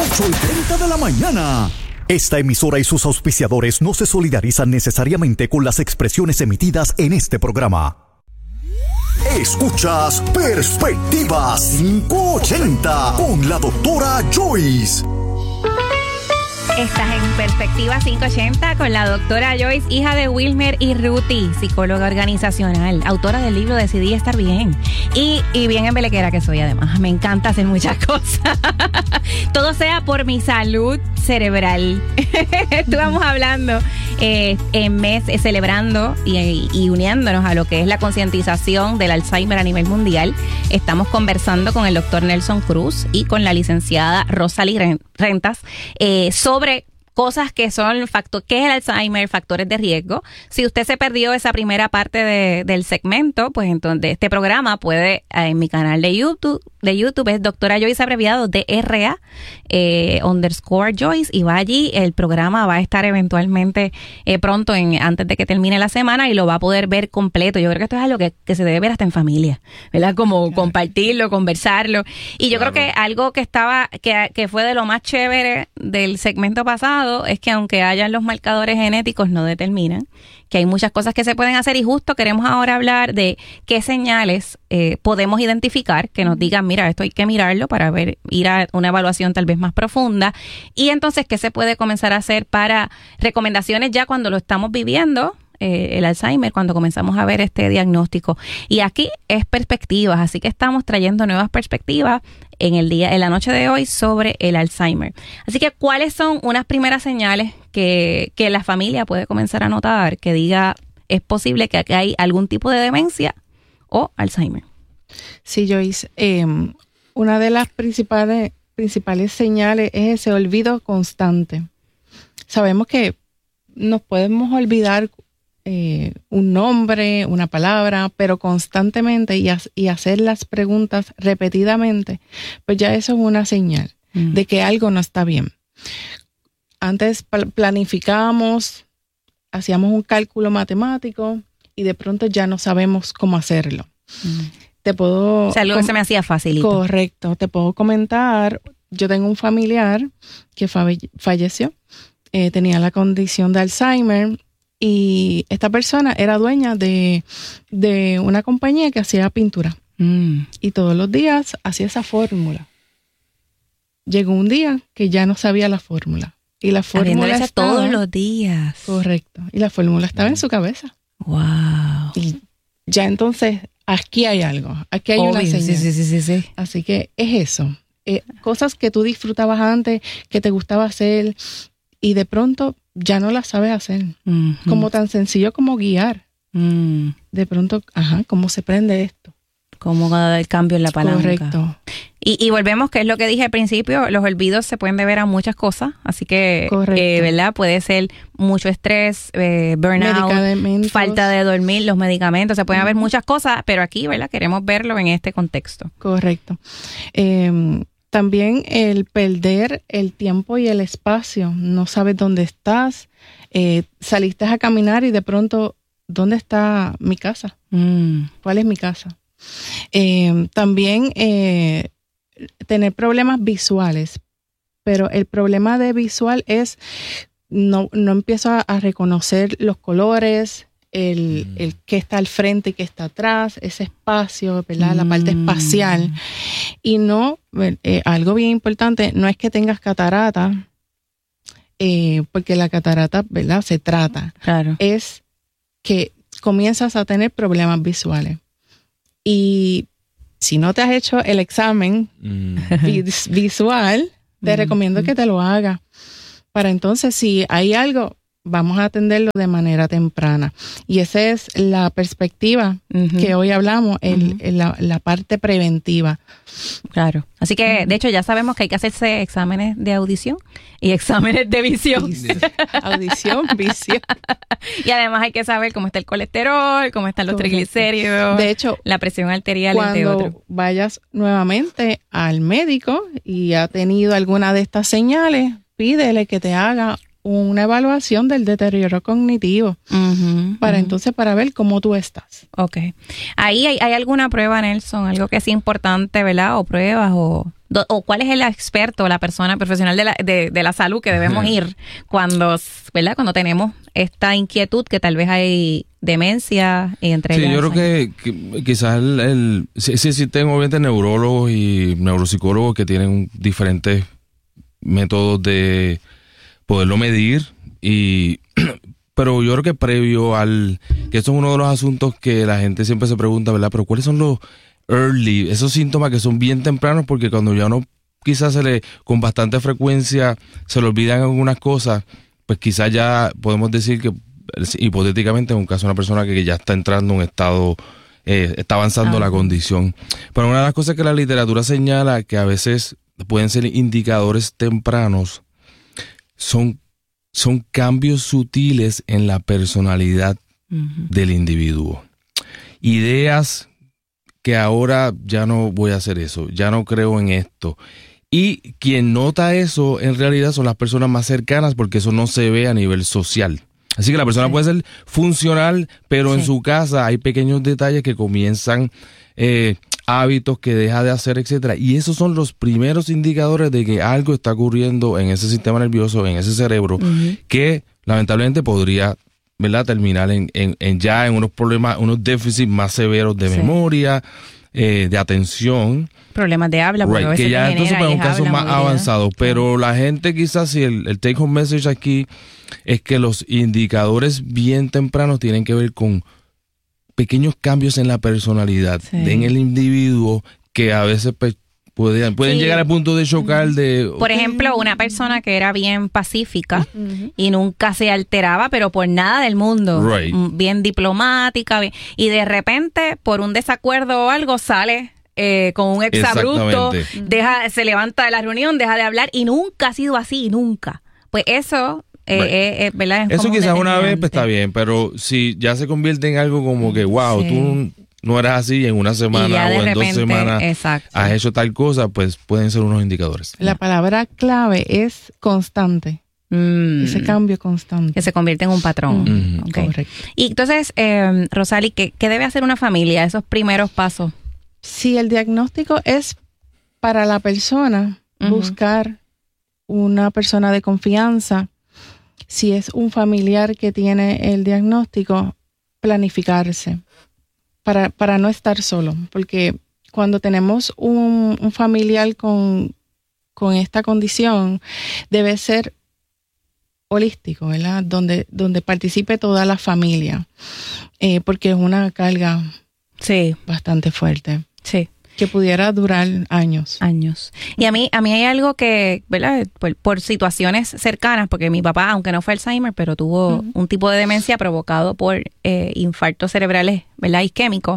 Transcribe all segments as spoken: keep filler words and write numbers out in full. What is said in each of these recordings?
ocho y treinta de la mañana. Esta emisora y sus auspiciadores no se solidarizan necesariamente con las expresiones emitidas en este programa. Escuchas Perspectiva quinientos ochenta con la doctora Joyce. Estás en Perspectiva quinientos ochenta con la doctora Joyce, hija de Wilmer y Ruthie, psicóloga organizacional, autora del libro Decidí Estar Bien. Y, y bien embelequera que soy, además. Me encanta hacer muchas cosas. Todo sea por mi salud cerebral. Estuvamos hablando eh, en mes, eh, celebrando y, y uniéndonos a lo que es la concientización del Alzheimer a nivel mundial. Estamos conversando con el doctor Nelson Cruz y con la licenciada Rosalie Rentas eh, sobre sobre cosas que son factor, qué es el Alzheimer, factores de riesgo. Si usted se perdió esa primera parte de, del segmento, pues entonces de este programa puede, en mi canal de YouTube, de YouTube es doctora Joyce abreviado D R A eh, underscore Joyce, y va allí, el programa va a estar eventualmente eh, pronto, en antes de que termine la semana, y lo va a poder ver completo. Yo creo que esto es algo que, que se debe ver hasta en familia, ¿verdad? Como claro. Compartirlo, conversarlo. Y yo claro. creo que algo que estaba, que, que fue de lo más chévere del segmento pasado, es que aunque hayan los marcadores genéticos, no determinan, que hay muchas cosas que se pueden hacer, y justo queremos ahora hablar de qué señales eh, podemos identificar que nos digan, mira, esto hay que mirarlo para ver, ir a una evaluación tal vez más profunda, y entonces qué se puede comenzar a hacer para recomendaciones ya cuando lo estamos viviendo, eh, el Alzheimer, cuando comenzamos a ver este diagnóstico. Y aquí es perspectivas, así que estamos trayendo nuevas perspectivas en el día, en la noche de hoy, sobre el Alzheimer. Así que, ¿cuáles son unas primeras señales que, que la familia puede comenzar a notar que diga, es posible que aquí hay algún tipo de demencia o Alzheimer? Sí, Joyce, eh, una de las principales, principales señales es ese olvido constante. Sabemos que nos podemos olvidar Eh, un nombre, una palabra, pero constantemente y, ha- y hacer las preguntas repetidamente, pues ya eso es una señal mm. de que algo no está bien. Antes pl- planificábamos, hacíamos un cálculo matemático y de pronto ya no sabemos cómo hacerlo. Mm. Te puedo... O sea, algo com- que se me hacía facilito. Correcto. Te puedo comentar, yo tengo un familiar que falle- falleció, eh, tenía la condición de Alzheimer. Y esta persona era dueña de, de una compañía que hacía pintura. Mm. Y todos los días hacía esa fórmula. Llegó un día que ya no sabía la fórmula. Y la fórmula estaba... todos los días. Correcto. Y la fórmula estaba mm. en su cabeza. Wow. Y ya entonces, aquí hay algo. Aquí hay Obvio, una señal. Sí, sí, sí, sí, sí. Así que es eso. Eh, cosas que tú disfrutabas antes, que te gustaba hacer, y de pronto ya no las sabes hacer. Mm-hmm. Como tan sencillo como guiar. Mm. De pronto, ajá, ¿cómo se prende esto? ¿Cómo da el cambio en la palanca? Correcto. Y, y volvemos, que es lo que dije al principio, los olvidos se pueden deber a muchas cosas, así que, eh, ¿verdad? Puede ser mucho estrés, eh, burnout, falta de dormir, los medicamentos, se pueden mm. haber muchas cosas, pero aquí, ¿verdad? Queremos verlo en este contexto. Correcto. Eh, También el perder el tiempo y el espacio. No sabes dónde estás. Eh, saliste a caminar y de pronto, ¿dónde está mi casa? Mm. ¿Cuál es mi casa? Eh, también eh, tener problemas visuales. Pero el problema de visual es no, no empiezo a, a reconocer los colores, el, mm. el qué está al frente y qué está atrás, ese espacio, ¿verdad? La parte espacial. Y no, eh, algo bien importante, no es que tengas catarata, eh, porque la catarata, ¿verdad? Se trata. Claro. Es que comienzas a tener problemas visuales. Y si no te has hecho el examen mm. vis- visual, te mm. recomiendo que te lo hagas. Para entonces, si hay algo, vamos a atenderlo de manera temprana. Y esa es la perspectiva uh-huh. que hoy hablamos, el, uh-huh. la, la parte preventiva. Claro. Así que, uh-huh. de hecho, ya sabemos que hay que hacerse exámenes de audición y exámenes de visión. Audición, visión. Y además hay que saber cómo está el colesterol, cómo están los Correcto. triglicéridos, de hecho, la presión arterial, entre otros. Cuando vayas nuevamente al médico y ha tenido alguna de estas señales, pídele que te haga una evaluación del deterioro cognitivo uh-huh, para uh-huh. entonces para ver cómo tú estás. Ok. Ahí hay, hay alguna prueba, Nelson, algo que es importante, ¿verdad? O pruebas o do, o cuál es el experto, la persona profesional de la, de, de la salud que debemos ir cuando, ¿verdad? Cuando tenemos esta inquietud que tal vez hay demencia y entre sí, ellas. yo creo que, que quizás el, el sí, sí existen obviamente neurólogos y neuropsicólogos que tienen diferentes métodos de poderlo medir y pero yo creo que previo al que esto es uno de los asuntos que la gente siempre se pregunta, ¿verdad? Pero ¿cuáles son los early, esos síntomas que son bien tempranos? Porque cuando ya uno quizás se le con bastante frecuencia se le olvidan algunas cosas, pues quizás ya podemos decir que hipotéticamente en un caso de una persona que ya está entrando en un estado, eh, está avanzando ah. la condición. Pero una de las cosas que la literatura señala que a veces pueden ser indicadores tempranos son, son cambios sutiles en la personalidad uh-huh. del individuo. Ideas que ahora ya no voy a hacer eso, ya no creo en esto. Y quien nota eso en realidad son las personas más cercanas porque eso no se ve a nivel social. Así que la persona sí. puede ser funcional, pero sí. en su casa hay pequeños detalles que comienzan, eh, hábitos que deja de hacer, etcétera. Y esos son los primeros indicadores de que algo está ocurriendo en ese sistema nervioso, en ese cerebro, uh-huh. que lamentablemente podría, ¿verdad?, terminar en, en, en ya en unos problemas, unos déficits más severos de sí. memoria, eh, de atención. Problemas de habla, right, que ya entonces para un caso más avanzado. Pero la gente quizás, si el, el take home message aquí es que los indicadores bien tempranos tienen que ver con pequeños cambios en la personalidad, sí. en el individuo, que a veces pues, pueden, pueden sí. llegar al punto de chocar de... Por okay. ejemplo, una persona que era bien pacífica uh-huh. y nunca se alteraba, pero por nada del mundo, right. bien diplomática, bien, y de repente, por un desacuerdo o algo, sale... Eh, con un exabrupto, deja, se levanta de la reunión, deja de hablar y nunca ha sido así, nunca. Pues eso, eh, right. eh, eh, ¿verdad? Es eso quizás una vez pues, está bien, pero si ya se convierte en algo como que, wow, sí. tú no eras así en una semana o en repente, dos semanas exacto. has hecho tal cosa, pues pueden ser unos indicadores. La palabra clave es constante. Mm. Ese cambio constante. Que se convierte en un patrón. Mm. Okay. Correcto. Y entonces, eh, Rosali, ¿qué, ¿qué debe hacer una familia? Esos primeros pasos. Si el diagnóstico es para la persona, uh-huh. buscar una persona de confianza. Si es un familiar que tiene el diagnóstico, planificarse para, para no estar solo. Porque cuando tenemos un, un familiar con, con esta condición, debe ser holístico, ¿verdad? Donde, donde participe toda la familia, eh, porque es una carga sí. bastante fuerte. Sí. Que pudiera durar años. Años. Y a mí, a mí hay algo que, ¿verdad? Por, por situaciones cercanas, porque mi papá, aunque no fue Alzheimer, pero tuvo uh-huh. un tipo de demencia provocado por eh, infartos cerebrales, ¿verdad? Isquémicos.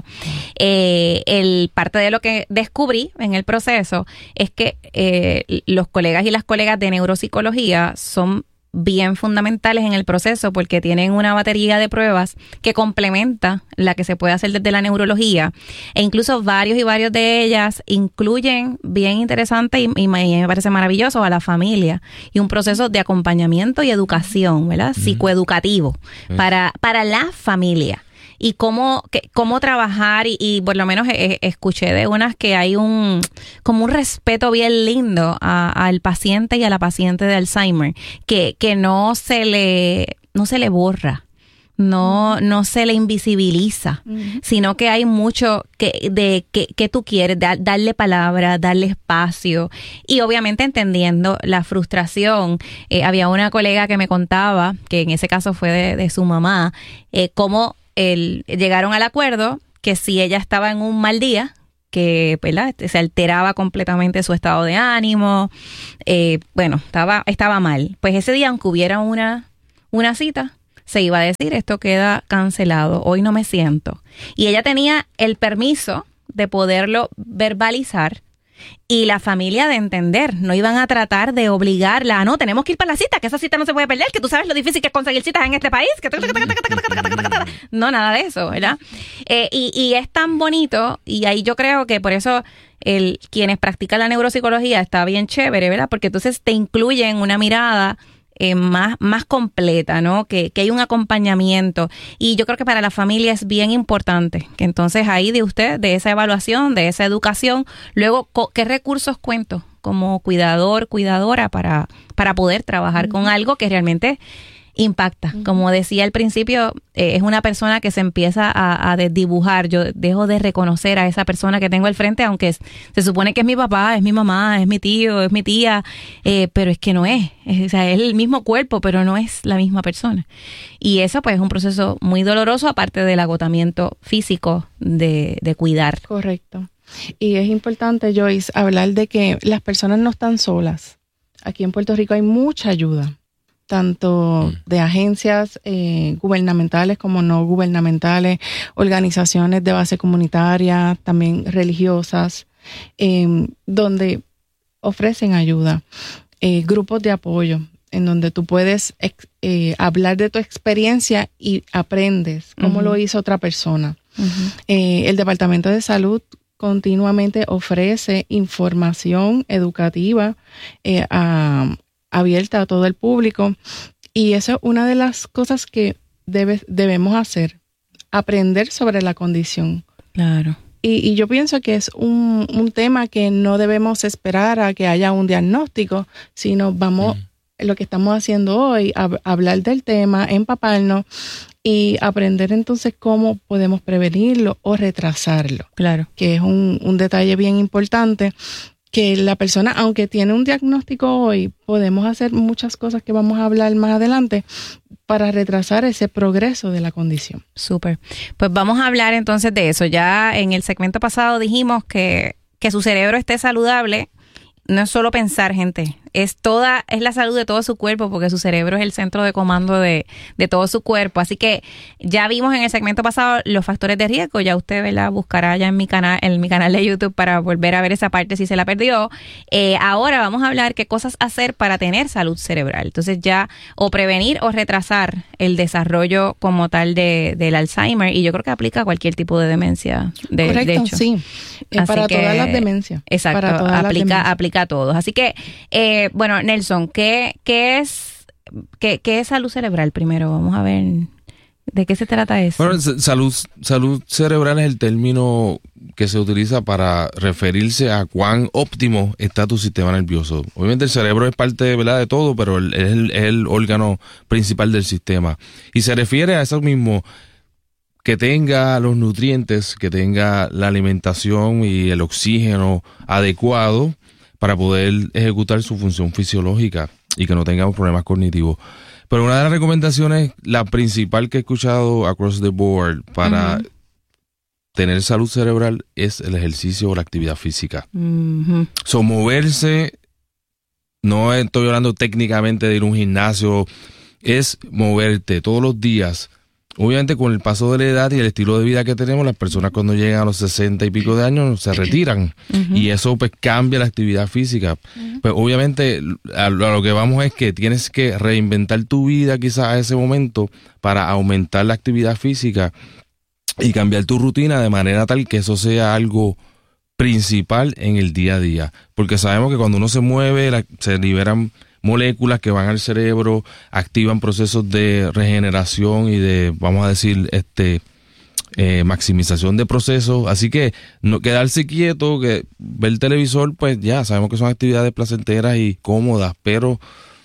Eh, el, parte de lo que descubrí en el proceso es que eh, los colegas y las colegas de neuropsicología son bien fundamentales en el proceso porque tienen una batería de pruebas que complementa la que se puede hacer desde la neurología e incluso varios y varios de ellas incluyen bien interesante y, y me parece maravilloso a la familia y un proceso de acompañamiento y educación, ¿verdad? Uh-huh. Psicoeducativo uh-huh. para, para la familia. Y cómo, que, cómo trabajar y, y por lo menos eh, escuché de unas que hay un como un respeto bien lindo a, al paciente y a la paciente de Alzheimer que, que no se le no se le borra, no no se le invisibiliza, uh-huh. sino que hay mucho que de que, que tú quieres da, darle palabra, darle espacio y obviamente entendiendo la frustración. Eh, había una colega que me contaba que en ese caso fue de, de su mamá, eh, cómo El, llegaron al acuerdo que si ella estaba en un mal día, que ¿verdad? se alteraba completamente su estado de ánimo, eh, bueno, estaba, estaba mal. Pues ese día, aunque hubiera una, una cita, se iba a decir, esto queda cancelado, hoy no me siento. Y ella tenía el permiso de poderlo verbalizar y la familia de entender, no iban a tratar de obligarla, no, tenemos que ir para la cita, que esa cita no se puede perder, que tú sabes lo difícil que es conseguir citas en este país, que no, nada de eso, ¿verdad? Eh, y, y es tan bonito, y ahí yo creo que por eso el quienes practican la neuropsicología está bien chévere, ¿verdad? Porque entonces te incluyen una mirada eh, más, más completa, ¿no? Que, que hay un acompañamiento. Y yo creo que para la familia es bien importante que entonces ahí de usted, de esa evaluación, de esa educación, luego, ¿qué recursos cuento como cuidador, cuidadora para, para poder trabajar uh-huh. con algo que realmente impacta? Uh-huh. Como decía al principio, eh, es una persona que se empieza a, a desdibujar. Yo dejo de reconocer a esa persona que tengo al frente, aunque es, se supone que es mi papá, es mi mamá, es mi tío, es mi tía, eh, pero es que no es. es. O sea, es el mismo cuerpo, pero no es la misma persona. Y eso pues es un proceso muy doloroso, aparte del agotamiento físico de, de cuidar. Correcto. Y es importante, Joyce, hablar de que las personas no están solas. Aquí en Puerto Rico hay mucha ayuda, tanto de agencias eh, gubernamentales como no gubernamentales, organizaciones de base comunitaria, también religiosas, eh, donde ofrecen ayuda, eh, grupos de apoyo, en donde tú puedes ex, eh, hablar de tu experiencia y aprendes cómo uh-huh. lo hizo otra persona. Uh-huh. Eh, el Departamento de Salud continuamente ofrece información educativa eh, a abierta a todo el público, y eso es una de las cosas que debe, debemos hacer, aprender sobre la condición. Claro. Y, y yo pienso que es un, un tema que no debemos esperar a que haya un diagnóstico, sino vamos, mm. lo que estamos haciendo hoy, a, a hablar del tema, empaparnos y aprender entonces cómo podemos prevenirlo o retrasarlo. Claro. Que es un, un detalle bien importante, que la persona, aunque tiene un diagnóstico hoy, podemos hacer muchas cosas que vamos a hablar más adelante para retrasar ese progreso de la condición. Súper. Pues vamos a hablar entonces de eso. Ya en el segmento pasado dijimos que, que su cerebro esté saludable. No es solo pensar, gente, es toda, es la salud de todo su cuerpo, porque su cerebro es el centro de comando de, de todo su cuerpo. Así que ya vimos en el segmento pasado los factores de riesgo. Ya usted, ¿verdad?, buscará ya en mi canal, en mi canal de YouTube para volver a ver esa parte si se la perdió. Eh, ahora vamos a hablar qué cosas hacer para tener salud cerebral. Entonces ya, o prevenir o retrasar el desarrollo como tal de, del Alzheimer, y yo creo que aplica a cualquier tipo de demencia. De, Correcto, de hecho. sí. Eh, para que, todas las demencias. Exacto, para todas aplica, las demencias. aplica a todos. Así que, eh, bueno, Nelson, ¿qué, qué es qué, qué es salud cerebral primero? Vamos a ver de qué se trata eso. Bueno, salud, salud cerebral es el término que se utiliza para referirse a cuán óptimo está tu sistema nervioso. Obviamente el cerebro es parte, ¿verdad?, de todo, pero es el, es el órgano principal del sistema. Y se refiere a eso mismo, que tenga los nutrientes, que tenga la alimentación y el oxígeno adecuado para poder ejecutar su función fisiológica y que no tengamos problemas cognitivos. Pero una de las recomendaciones, la principal que he escuchado across the board para uh-huh. tener salud cerebral, es el ejercicio o la actividad física. Uh-huh. So, moverse, no estoy hablando técnicamente de ir a un gimnasio, es moverte todos los días. Obviamente con el paso de la edad y el estilo de vida que tenemos, las personas cuando llegan a los sesenta y pico de años se retiran uh-huh. y eso pues cambia la actividad física. Uh-huh. Pues obviamente a, a lo que vamos es que tienes que reinventar tu vida quizás a ese momento para aumentar la actividad física y cambiar tu rutina de manera tal que eso sea algo principal en el día a día. Porque sabemos que cuando uno se mueve la, se liberan moléculas que van al cerebro, activan procesos de regeneración y de, vamos a decir, este eh, maximización de procesos. Así que no quedarse quieto, que ver el televisor, pues ya sabemos que son actividades placenteras y cómodas, pero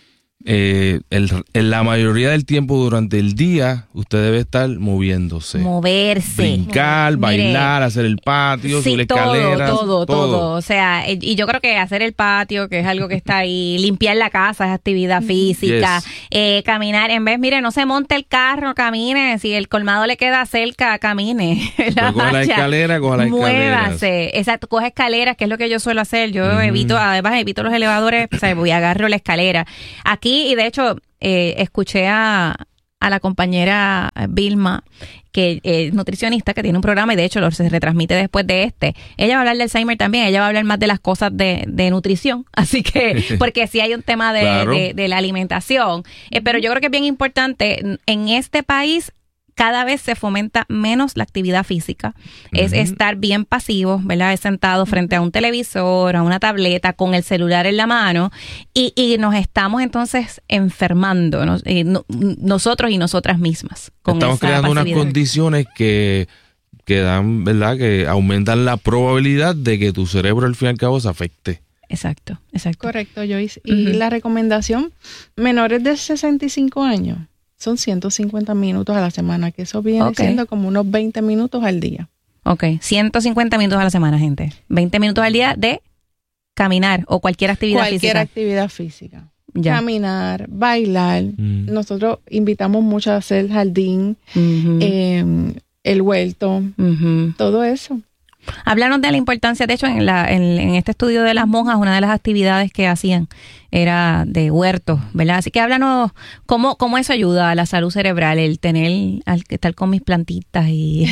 eh, el, en la mayoría del tiempo durante el día usted debe estar moviéndose, moverse, brincar, Mire, bailar, hacer el patio, sí, subir todo, escaleras, todo, todo, todo. O sea, y yo creo que hacer el patio, que es algo que está ahí, limpiar la casa es actividad física, yes. eh, caminar, en vez, mire, no se monte el carro, camine, si el colmado le queda cerca, camine. La coge la escalera, coge la escalera. Muévase, exacto, coge escaleras, que es lo que yo suelo hacer. Yo mm. evito, además evito los elevadores, o sea, voy a agarro la escalera. Aquí y de hecho eh, escuché a, a la compañera Vilma, que es nutricionista, que tiene un programa y de hecho lo se retransmite después de este. Ella va a hablar del Alzheimer también, ella va a hablar más de las cosas de, de nutrición, así que, porque sí hay un tema de, claro. de, de la alimentación, eh, pero yo creo que es bien importante en este país. cada vez se fomenta menos la actividad física. Uh-huh. Es estar bien pasivo, ¿verdad? Es sentado frente a un televisor, a una tableta, con el celular en la mano, y, y nos estamos entonces enfermando, ¿no? eh, no, nosotros y nosotras mismas. Con estamos esa creando pasividad. unas condiciones que, que dan, ¿verdad? Que aumentan la probabilidad de que tu cerebro al fin y al cabo se afecte. Exacto, exacto. Correcto, Joyce. Y uh-huh. la recomendación, menores de sesenta y cinco años, son ciento cincuenta minutos a la semana, que eso viene okay. siendo como unos veinte minutos al día. Ok, ciento cincuenta minutos a la semana, gente. veinte minutos al día de caminar o cualquier actividad cualquier física. Cualquier actividad física. Ya. Caminar, bailar. Mm. Nosotros invitamos mucho a hacer el jardín, uh-huh. eh, el huerto, uh-huh. todo eso. Háblanos de la importancia, de hecho, en, la, en, en este estudio de las monjas, una de las actividades que hacían era de huertos, ¿verdad? Así que háblanos cómo, cómo eso ayuda a la salud cerebral, el tener, al estar con mis plantitas y...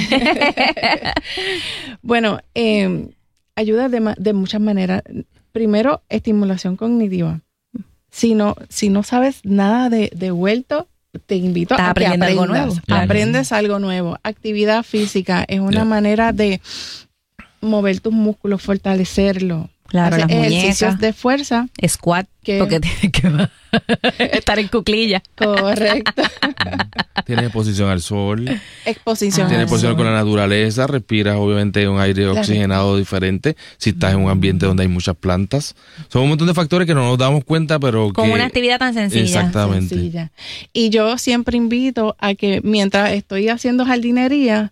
Bueno, eh, ayuda de, de muchas maneras. Primero, estimulación cognitiva. Si no, si no sabes nada de, de huerto, te invito Estás a que aprendas algo nuevo. Claro. Aprendes algo nuevo. Actividad física es una yeah. manera de mover tus músculos, fortalecerlo. Claro, hacer las ejercicios muñecas, de fuerza. Squat, que, porque tienes que estar en cuclilla. Correcto. Tienes exposición al sol. Exposición Tienes al exposición sol. con la naturaleza. Respiras obviamente un aire claro. oxigenado diferente. Si estás en un ambiente donde hay muchas plantas. Son un montón de factores que no nos damos cuenta, pero con que... una actividad tan sencilla. Exactamente. Sencilla. Y yo siempre invito a que mientras estoy haciendo jardinería,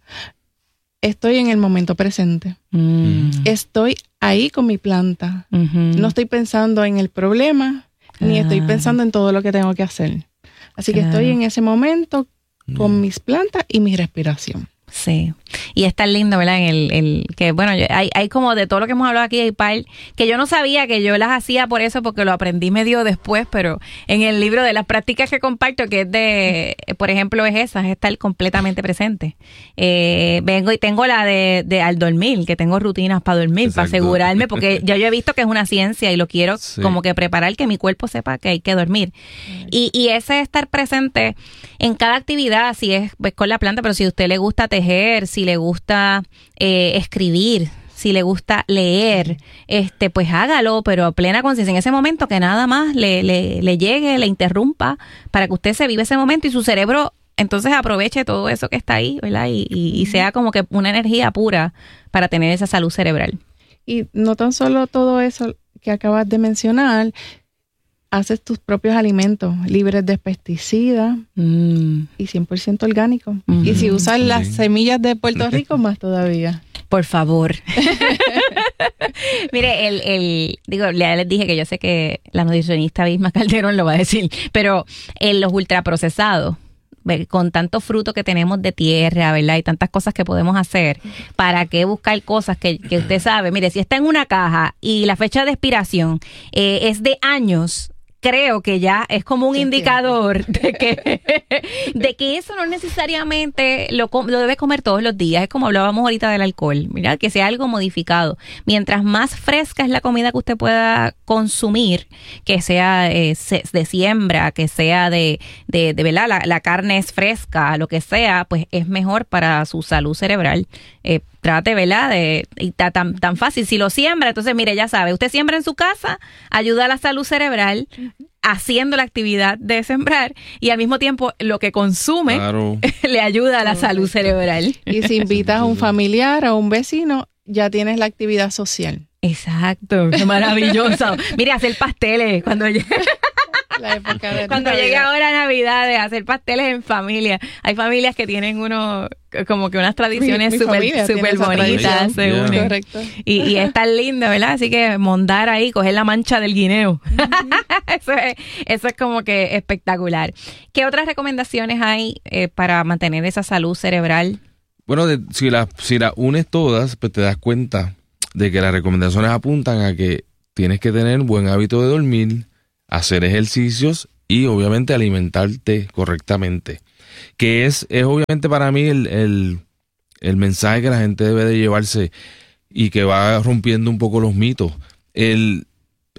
estoy en el momento presente. Mm. Estoy ahí con mi planta. Uh-huh. No estoy pensando en el problema, claro. ni estoy pensando en todo lo que tengo que hacer. Así claro. que estoy en ese momento con mm. mis plantas y mi respiración. Sí, y es tan lindo, ¿verdad? En el, el que bueno, hay, hay como de todo lo que hemos hablado aquí, hay par, que yo no sabía que yo las hacía por eso, porque lo aprendí medio después, pero en el libro de las prácticas que comparto, que es de, por ejemplo, es esa, es estar completamente presente. Eh, vengo y tengo la de, de al dormir, que tengo rutinas para dormir, exacto. para asegurarme, porque ya yo he visto que es una ciencia y lo quiero sí. como que preparar que mi cuerpo sepa que hay que dormir. Y, y ese estar presente en cada actividad, si es pues, con la planta, pero si a usted le gusta tejer, si le gusta eh, escribir, si le gusta leer, este, pues hágalo, pero a plena conciencia, en ese momento que nada más le, le, le llegue, le interrumpa, para que usted se vive ese momento y su cerebro entonces aproveche todo eso que está ahí, ¿verdad? Y, y, y sea como que una energía pura para tener esa salud cerebral. Y no tan solo todo eso que acabas de mencionar, haces tus propios alimentos libres de pesticidas mm. y cien por ciento orgánicos. Mm. Y si usas sí. las semillas de Puerto Rico, más todavía. Por favor. Mire, el, el digo, ya les dije que yo sé que la nutricionista Bisma Calderón lo va a decir, pero en los ultraprocesados, con tanto fruto que tenemos de tierra, ¿verdad? Y tantas cosas que podemos hacer, ¿para qué buscar cosas que, que usted sabe? Mire, si está en una caja y la fecha de expiración eh, es de años, creo que ya es como un sí, indicador de que, de que eso no necesariamente lo, lo debe comer todos los días. Es como hablábamos ahorita del alcohol, mira, que sea algo modificado. Mientras más fresca es la comida que usted pueda consumir, que sea eh, de siembra, que sea de, de, de ¿verdad? La, la carne es fresca, lo que sea, pues es mejor para su salud cerebral. Eh, trate, ¿verdad? De, y está tan, tan fácil. Si lo siembra, entonces, mire, ya sabe, usted siembra en su casa, ayuda a la salud cerebral, haciendo la actividad de sembrar, y al mismo tiempo lo que consume claro. le ayuda a la salud cerebral. Y si invitas a un familiar o a un vecino, ya tienes la actividad social. Exacto, qué maravilloso. Mire, hacer pasteles cuando llegue. La época de Cuando Navidad. llegue ahora Navidad, de hacer pasteles en familia. Hay familias que tienen uno como que unas tradiciones súper súper bonitas, se unen. Yeah. Correcto. Y, y es tan lindo, ¿verdad? Así que mondar ahí, coger la mancha del guineo. Uh-huh. eso, es, eso es como que espectacular. ¿Qué otras recomendaciones hay eh, para mantener esa salud cerebral? Bueno, de, si las si la unes todas, pues te das cuenta de que las recomendaciones apuntan a que tienes que tener buen hábito de dormir, hacer ejercicios y obviamente alimentarte correctamente. Que es, es obviamente para mí el, el, el mensaje que la gente debe de llevarse y que va rompiendo un poco los mitos. El,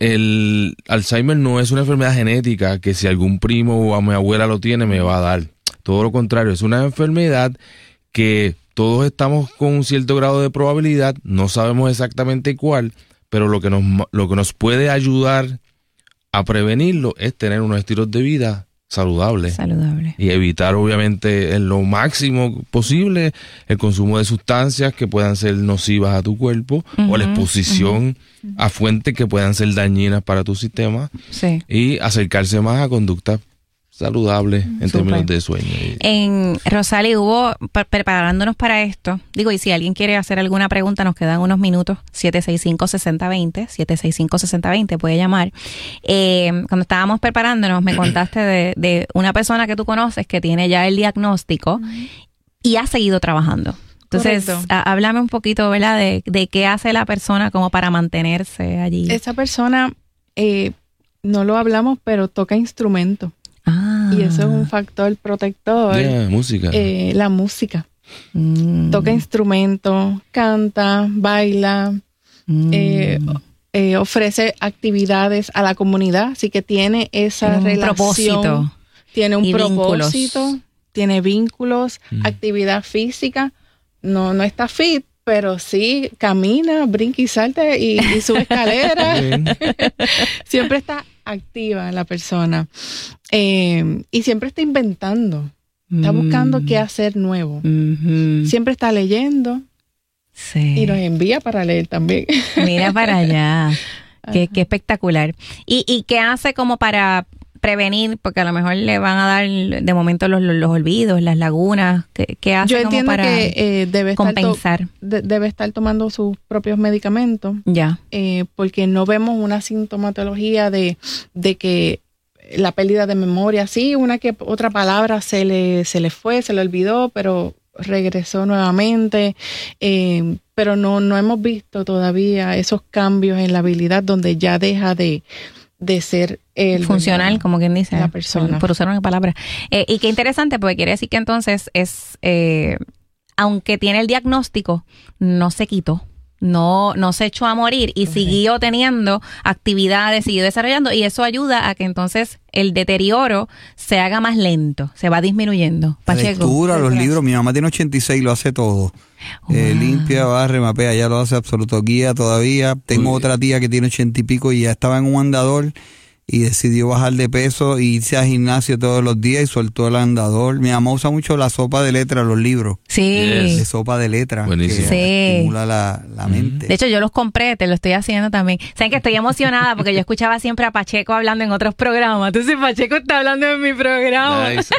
el Alzheimer no es una enfermedad genética que si algún primo o a mi abuela lo tiene me va a dar. Todo lo contrario, es una enfermedad que todos estamos con un cierto grado de probabilidad, no sabemos exactamente cuál, pero lo que nos, lo que nos puede ayudar a prevenirlo es tener unos estilos de vida saludables. Saludable. Y evitar, obviamente, en lo máximo posible el consumo de sustancias que puedan ser nocivas a tu cuerpo, uh-huh, o la exposición uh-huh. a fuentes que puedan ser dañinas para tu sistema. Sí. Y acercarse más a conductas saludables en Super. términos de sueño. En Rosali, hubo, preparándonos para esto, digo, y si alguien quiere hacer alguna pregunta, nos quedan unos minutos, siete seis cinco, seis cero dos cero, siete seis cinco, seis cero dos cero, puede llamar. Eh, cuando estábamos preparándonos, me contaste de, de una persona que tú conoces que tiene ya el diagnóstico y ha seguido trabajando. Entonces, a, háblame un poquito, ¿verdad?, de, de qué hace la persona como para mantenerse allí. Esa persona, eh, no lo hablamos, pero toca instrumento. Ah. Y eso es un factor protector. Yeah, música. Eh, la música. Mm. Toca instrumento, canta, baila, mm. eh, eh, ofrece actividades a la comunidad, así que tiene esa tiene un relación. Propósito. Tiene un y propósito, vínculos. tiene vínculos, mm. actividad física. No, no está fit, pero sí camina, brinca y salta y, y sube escaleras. Siempre está activa la persona. Eh, y siempre está inventando. Está buscando mm. qué hacer nuevo. Mm-hmm. Siempre está leyendo. Sí. Y nos envía para leer también. Mira para allá. Qué, qué espectacular. ¿Y, y qué hace como para prevenir? Porque a lo mejor le van a dar de momento los, los, los olvidos, las lagunas. ¿Qué, qué hace? Yo entiendo como para que eh, debe, compensar? Estar to- de, debe estar tomando sus propios medicamentos. Ya. Eh, porque no vemos una sintomatología de, de que la pérdida de memoria, sí, una que otra palabra se le, se le fue, se le olvidó, pero regresó nuevamente. Eh, pero no, no hemos visto todavía esos cambios en la habilidad donde ya deja de de ser el funcional, verdad, como quien dice, la persona. Por, por usar una palabra. Eh, y qué interesante, porque quiere decir que entonces es, eh, aunque tiene el diagnóstico, no se quitó, no, no se echó a morir y okay. siguió teniendo actividades, siguió desarrollando, y eso ayuda a que entonces el deterioro se haga más lento, se va disminuyendo. La lectura, los libros, mi mamá tiene ochenta y seis, lo hace todo. Wow. Eh, limpia, barre, mapea, ya lo hace absoluto. Guía todavía. Tengo Uy. otra tía que tiene ochenta y pico y ya estaba en un andador y decidió bajar de peso y irse al gimnasio todos los días y soltó el andador. Mi mamá usa mucho la sopa de letra, los libros. Sí. De sopa de letra. Buenísimo. Que sí. estimula la, la mente. De hecho, yo los compré, te lo estoy haciendo también. Saben que estoy emocionada porque yo escuchaba siempre a Pacheco hablando en otros programas. Entonces Pacheco está hablando en mi programa. Nice.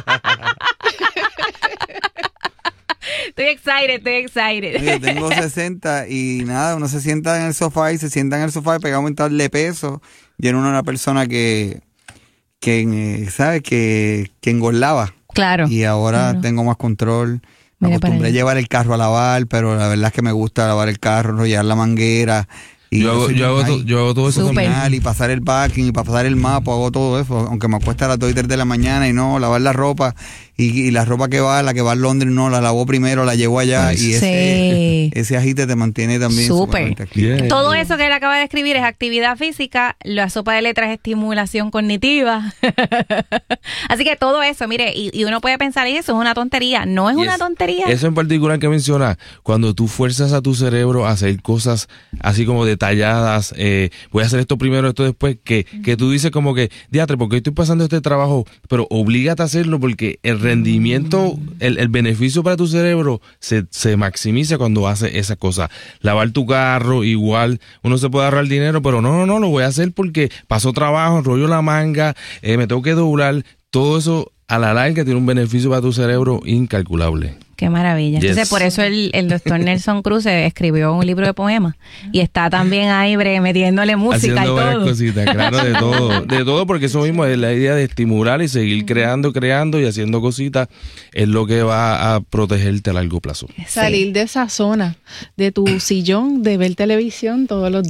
Estoy excited, estoy excited. Yo tengo sesenta y nada, uno se sienta en el sofá y se sienta en el sofá y pega a aumentarle peso. Yo era una persona que, que ¿sabes? Que, que engordaba. Claro. Y ahora claro. tengo más control. Me Mira acostumbré a llevar el carro a lavar, pero la verdad es que me gusta lavar el carro, enrollar la manguera. Y yo, hago, yo, hago to, yo hago todo eso Super. también. Y pasar el backing y para pasar el mapa, hago todo eso. Aunque me acuesta a las dos y tres de la mañana y no, lavar la ropa. Y, y la ropa que va, la que va a Londres, no, la lavó primero, la llevó allá. Nice. Y ese, sí. ese agite te mantiene también súper. Yeah. Todo eso que él acaba de escribir es actividad física, la sopa de letras es estimulación cognitiva. Así que todo eso, mire, y, y uno puede pensar, y eso es una tontería. No es yes. una tontería. Eso en particular que menciona, cuando tú fuerzas a tu cerebro a hacer cosas así como detalladas, eh, voy a hacer esto primero, esto después, que, mm. que tú dices como que, diatre, porque estoy pasando este trabajo, pero oblígate a hacerlo porque el rendimiento, el, el beneficio para tu cerebro se, se maximiza cuando haces esas cosas. Lavar tu carro, igual, uno se puede ahorrar dinero, pero no, no, no, lo voy a hacer porque pasó trabajo, enrollo la manga, eh, me tengo que doblar, todo eso a la larga tiene un beneficio para tu cerebro incalculable. Qué maravilla. Yes. Entonces, por eso el, el doctor Nelson Cruz escribió un libro de poemas y está también ahí bre, metiéndole música haciendo y todo. Varias cositas, claro, de todo. De todo, porque eso mismo es la idea de estimular y seguir creando, creando y haciendo cositas es lo que va a protegerte a largo plazo. Salir de esa zona, de tu sillón, de ver televisión todos los días.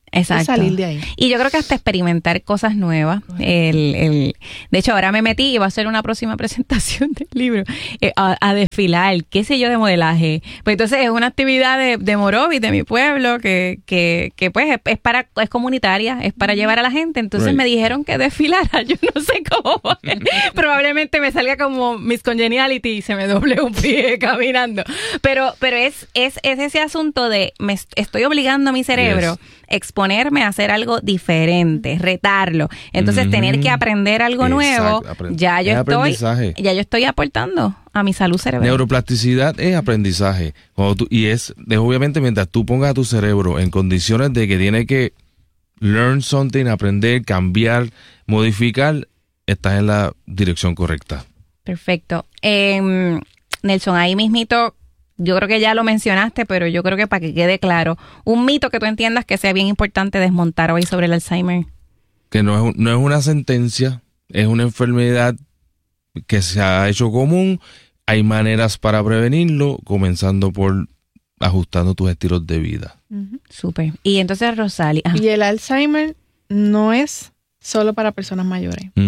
Exacto. Y salir de ahí. Y yo creo que hasta experimentar cosas nuevas. El, el, de hecho, ahora me metí y va a ser una próxima presentación del libro eh, a, a desfilar, qué sé yo, de modelaje. Pues entonces es una actividad de, de Morovis, de mi pueblo, que, que, que pues es, es para es comunitaria, es para llevar a la gente. Entonces Right. me dijeron que desfilara. Yo no sé cómo. Probablemente me salga como Miss Congeniality y se me doble un pie caminando. Pero, pero es, es, es ese asunto de me est- estoy obligando a mi cerebro Yes. exponerme a hacer algo diferente, retarlo. Entonces, Ujú. tener que aprender algo Exacto, nuevo, aprend- ya yo es estoy, aprendizaje. ya yo estoy aportando a mi salud cerebral. Neuroplasticidad es aprendizaje. Cuando tú, y es, es obviamente mientras tú pongas a tu cerebro en condiciones de que tiene que learn something, aprender, cambiar, modificar, estás en la dirección correcta. Perfecto. Eh, Nelson, ahí mismito, yo creo que ya lo mencionaste, pero yo creo que para que quede claro, un mito que tú entiendas que sea bien importante desmontar hoy sobre el Alzheimer. Que no es, un- no es una sentencia, es una enfermedad que se ha hecho común. Hay maneras para prevenirlo, comenzando por ajustando tus estilos de vida. Súper. Y entonces, Rosali. ajá. Y el Alzheimer no es solo para personas mayores. Ujú,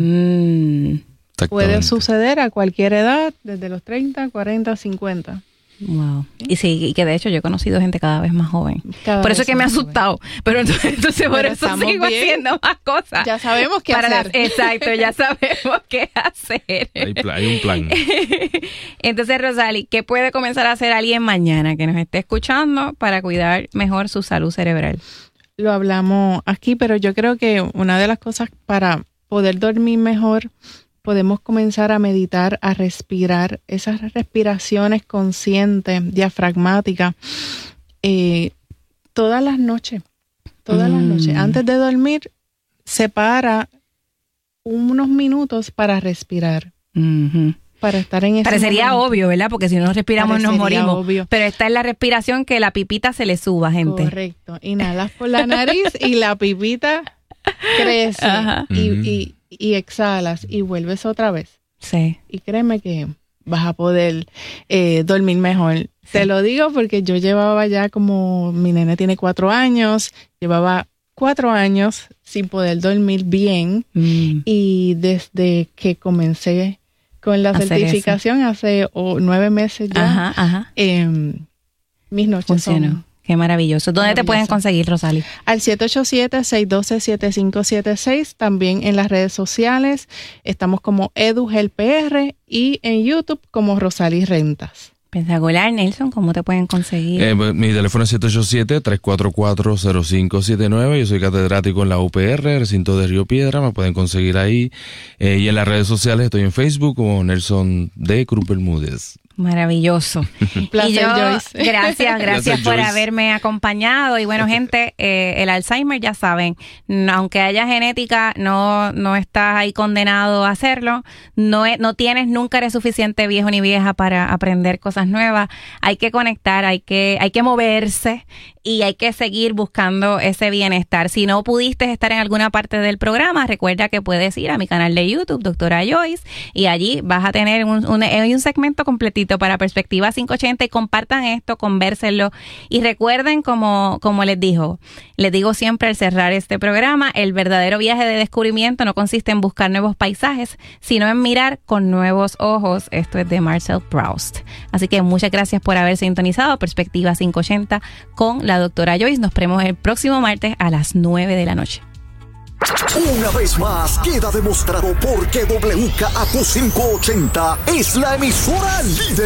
Mm, Puede exactamente. suceder a cualquier edad, desde los treinta, cuarenta, cincuenta. wow. Y sí, y que de hecho yo he conocido gente cada vez más joven. Cada Por eso vez es que me ha más asustado. Pero entonces, entonces por Pero eso estamos sigo bien. haciendo más cosas. Ya sabemos qué Para hacer. la- exacto, ya sabemos qué hacer. Hay, pla- hay un plan. Entonces, Rosali, ¿qué puede comenzar a hacer alguien mañana que nos esté escuchando para cuidar mejor su salud cerebral? Lo hablamos aquí, pero yo creo que una de las cosas para poder dormir mejor, podemos comenzar a meditar, a respirar, esas respiraciones conscientes, diafragmáticas, eh, todas las noches, todas las Mm. noches. Antes de dormir, separa unos minutos para respirar, Ujú. para estar en ese Parecería momento. obvio, ¿verdad? Porque si no respiramos nos Parecería morimos. obvio. Pero esta es la respiración que la pipita se le suba, gente. Correcto. Inhalas por la nariz y la pipita crece Ajá. y, Ujú. y, y exhalas y vuelves otra vez. Sí. Y créeme que vas a poder eh, dormir mejor. Te lo digo porque yo llevaba ya como, mi nene tiene cuatro años, llevaba cuatro años sin poder dormir bien Mm. y desde que comencé con la Hacer certificación hace oh, nueve meses ya, Ajá, ajá. em, mis noches Funcionó. son Qué maravilloso. ¿Dónde te Maravilloso. pueden conseguir, Rosali? al siete ocho siete, seis uno dos, siete cinco siete seis, también en las redes sociales, estamos como EduGelPR y en YouTube como Rosali Rentas. Espectacular, Nelson, ¿cómo te pueden conseguir? Eh, pues, mi teléfono es siete ocho siete, tres cuatro cuatro, cero cinco siete nueve. Yo soy catedrático en la U P R, recinto de Río Piedra. Me pueden conseguir ahí. Eh, y en las redes sociales estoy en Facebook como Nelson D. Cruz Bermúdez. Maravilloso. Un placer, y yo, Joyce. Gracias, gracias Gracias, por Joyce. haberme acompañado. Y bueno, gente, eh, el Alzheimer, ya saben, no- aunque haya genética, no, no estás ahí condenado a hacerlo. No, es- no tienes, nunca eres suficiente viejo ni vieja para aprender cosas nuevas. Hay que conectar, hay que, hay que moverse y hay que seguir buscando ese bienestar. Si no pudiste estar en alguna parte del programa, recuerda que puedes ir a mi canal de YouTube, Doctora Joyce, y allí vas a tener un, un, hay un segmento completito para Perspectiva quinientos ochenta y compartan esto, convérsenlo y recuerden, como, como les dijo, les digo siempre al cerrar este programa, el verdadero viaje de descubrimiento no consiste en buscar nuevos paisajes, sino en mirar con nuevos ojos. Esto es de Marcel Proust. Así que muchas gracias por haber sintonizado Perspectiva quinientos ochenta con la doctora Joyce. Nos vemos el próximo martes a las nueve de la noche. Una vez más, queda demostrado por qué W K A Q quinientos ochenta es la emisora líder